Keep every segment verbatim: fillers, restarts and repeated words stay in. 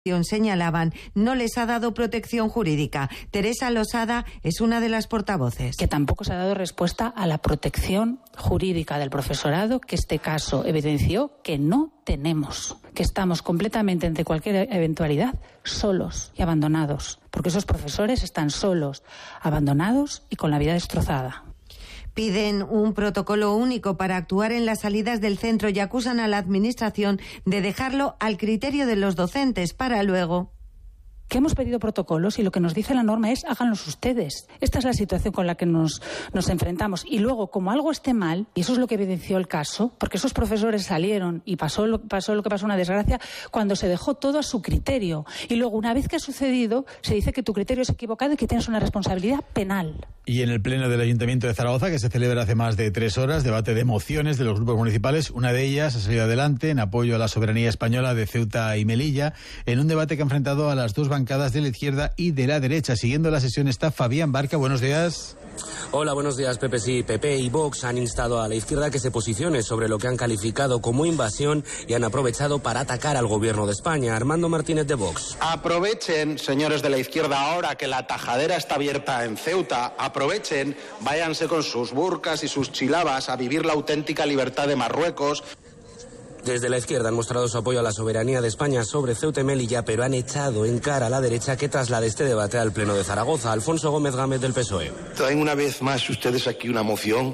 señalaban no les ha dado protección jurídica. Teresa Losada es una de las portavoces. Que tampoco se ha dado respuesta a la protección jurídica del profesorado, que este caso evidenció que no tenemos, que estamos completamente ante cualquier eventualidad solos y abandonados, porque esos profesores están solos, abandonados y con la vida destrozada. Piden un protocolo único para actuar en las salidas del centro y acusan a la Administración de dejarlo al criterio de los docentes para luego... Que hemos pedido protocolos y lo que nos dice la norma es háganlos ustedes. Esta es la situación con la que nos, nos enfrentamos. Y luego, como algo esté mal, y eso es lo que evidenció el caso, porque esos profesores salieron y pasó lo, pasó lo que pasó, una desgracia, cuando se dejó todo a su criterio. Y luego, una vez que ha sucedido, se dice que tu criterio es equivocado y que tienes una responsabilidad penal. Y en el Pleno del Ayuntamiento de Zaragoza, que se celebra hace más de tres horas, debate de mociones de los grupos municipales. Una de ellas ha salido adelante en apoyo a la soberanía española de Ceuta y Melilla, en un debate que ha enfrentado a las dos bancadas de la izquierda y de la derecha. Siguiendo la sesión está Fabián Barca. Buenos días. Hola, buenos días, Pepe. Sí, P P y Vox han instado a la izquierda que se posicione sobre lo que han calificado como invasión y han aprovechado para atacar al gobierno de España. Armando Martínez, de Vox. Aprovechen, señores de la izquierda, ahora que la tajadera está abierta en Ceuta, aprovechen, váyanse con sus burcas y sus chilabas a vivir la auténtica libertad de Marruecos. Desde la izquierda han mostrado su apoyo a la soberanía de España sobre Ceuta y Melilla, pero han echado en cara a la derecha que traslade este debate al Pleno de Zaragoza. Alfonso Gómez Gámez, del P S O E. Traen una vez más ustedes aquí una moción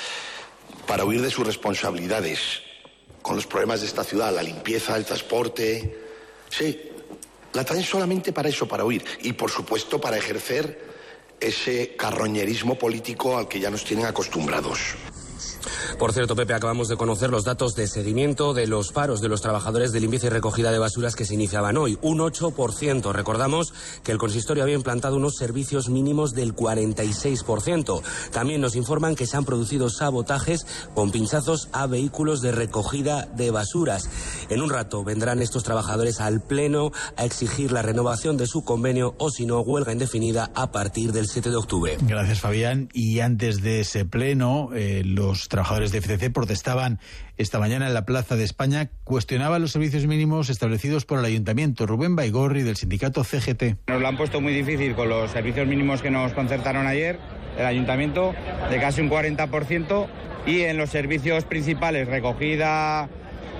para huir de sus responsabilidades con los problemas de esta ciudad, la limpieza, el transporte. Sí, la traen solamente para eso, para huir. Y, por supuesto, para ejercer ese carroñerismo político al que ya nos tienen acostumbrados. Por cierto, Pepe, acabamos de conocer los datos de seguimiento de los paros de los trabajadores de limpieza y recogida de basuras que se iniciaban hoy. Un ocho por ciento. Recordamos que el consistorio había implantado unos servicios mínimos del cuarenta y seis por ciento. También nos informan que se han producido sabotajes con pinchazos a vehículos de recogida de basuras. En un rato vendrán estos trabajadores al Pleno a exigir la renovación de su convenio o, si no, huelga indefinida a partir del siete de octubre. Gracias, Fabián. Y antes de ese Pleno, eh, los trabajadores de F C C protestaban esta mañana en la Plaza de España, cuestionaban los servicios mínimos establecidos por el Ayuntamiento. Rubén Baigorri, del sindicato C G T. Nos lo han puesto muy difícil con los servicios mínimos que nos concertaron ayer, el Ayuntamiento, de casi un cuarenta por ciento, y en los servicios principales, recogida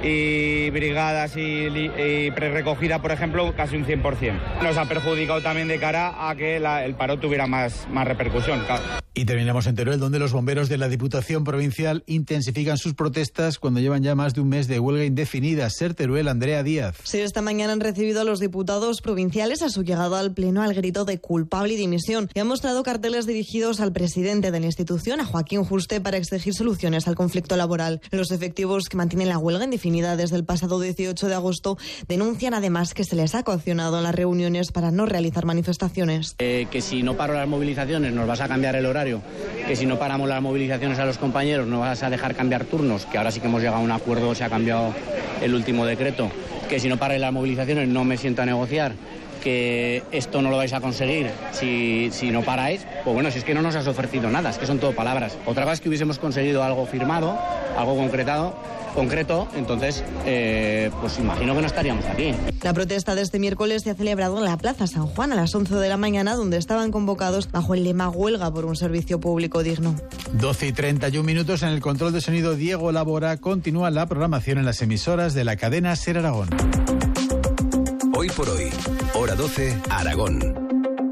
y brigadas y, y pre-recogida, por ejemplo, casi un cien por ciento. Nos ha perjudicado también de cara a que la, el paro tuviera más, más repercusión. Claro. Y terminamos en Teruel, donde los bomberos de la Diputación Provincial intensifican sus protestas cuando llevan ya más de un mes de huelga indefinida. Ser Teruel, Andrea Díaz. Sí, esta mañana han recibido a los diputados provinciales a su llegada al Pleno al grito de culpable y dimisión, y han mostrado carteles dirigidos al presidente de la institución, a Joaquín Juste, para exigir soluciones al conflicto laboral. Los efectivos que mantienen la huelga indefinida desde el pasado dieciocho de agosto denuncian además que se les ha coaccionado en las reuniones para no realizar manifestaciones. Eh, que si no paro las movilizaciones nos vas a cambiar el horario, que si no paramos las movilizaciones a los compañeros no vas a dejar cambiar turnos, que ahora sí que hemos llegado a un acuerdo, se ha cambiado el último decreto, que si no paráis las movilizaciones no me siento a negociar, que esto no lo vais a conseguir si, si no paráis, pues bueno, si es que no nos has ofrecido nada, es que son todo palabras. Otra vez que hubiésemos conseguido algo firmado, algo concretado, concreto, entonces eh, pues imagino que no estaríamos aquí. La protesta de este miércoles se ha celebrado en la Plaza San Juan a las once de la mañana, donde estaban convocados bajo el lema huelga por un servicio público digno. doce y treinta y un minutos. En el control de sonido, Diego Labora. Continúa la programación en las emisoras de la cadena Ser Aragón. Hoy por hoy, hora doce, Aragón.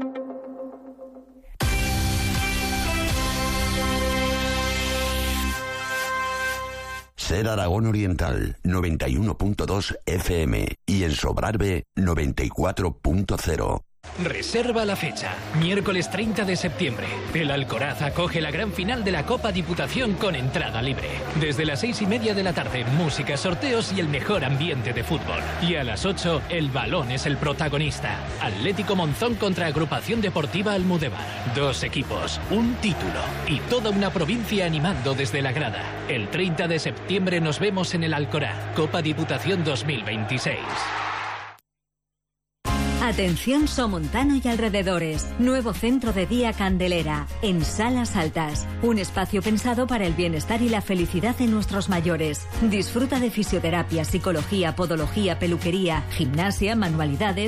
Ser Aragón Oriental, noventa y uno punto dos F M, y en Sobrarbe, noventa y cuatro punto cero. Reserva la fecha. Miércoles treinta de septiembre. El Alcoraz acoge la gran final de la Copa Diputación con entrada libre. Desde las seis y media de la tarde, música, sorteos y el mejor ambiente de fútbol. Y a las ocho, el balón es el protagonista. Atlético Monzón contra Agrupación Deportiva Almudévar. Dos equipos, un título y toda una provincia animando desde la grada. El treinta de septiembre nos vemos en el Alcoraz. Copa Diputación dos mil veintiséis. Atención Somontano y alrededores. Nuevo centro de día Candelera, en Salas Altas. Un espacio pensado para el bienestar y la felicidad de nuestros mayores. Disfruta de fisioterapia, psicología, podología, peluquería, gimnasia, manualidades,